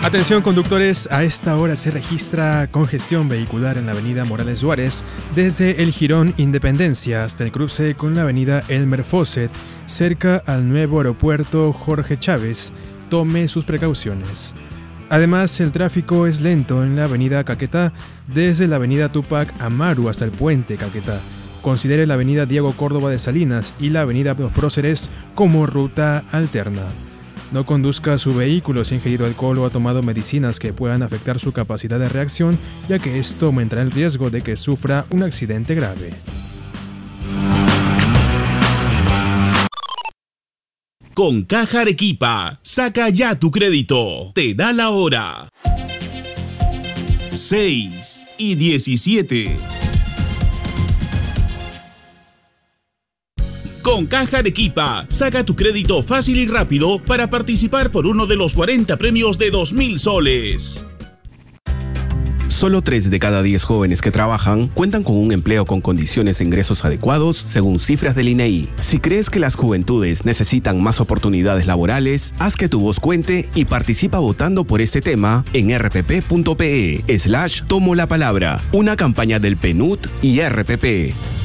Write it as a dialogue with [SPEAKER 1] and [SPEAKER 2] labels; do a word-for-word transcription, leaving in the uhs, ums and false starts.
[SPEAKER 1] Atención conductores, a esta hora se registra congestión vehicular en la avenida Morales Suárez desde el jirón Independencia hasta el cruce con la avenida Elmer Fawcett, cerca al nuevo aeropuerto Jorge Chávez. Tome sus precauciones. Además, el tráfico es lento en la avenida Caquetá desde la avenida Tupac Amaru hasta el puente Caquetá. Considere la avenida Diego Córdoba de Salinas y la avenida Los Próceres como ruta alterna. No conduzca su vehículo si ha ingerido alcohol o ha tomado medicinas que puedan afectar su capacidad de reacción, ya que esto aumentará el riesgo de que sufra un accidente grave.
[SPEAKER 2] Con Caja Arequipa, saca ya tu crédito. Te da la hora. seis y diecisiete. Con Caja Arequipa, saca tu crédito fácil y rápido para participar por uno de los cuarenta premios de dos mil soles.
[SPEAKER 3] Solo tres de cada diez jóvenes que trabajan cuentan con un empleo con condiciones e ingresos adecuados según cifras del I N E I. Si crees que las juventudes necesitan más oportunidades laborales, haz que tu voz cuente y participa votando por este tema en rpp.pe slash tomo la palabra, una campaña del P N U D y R P P.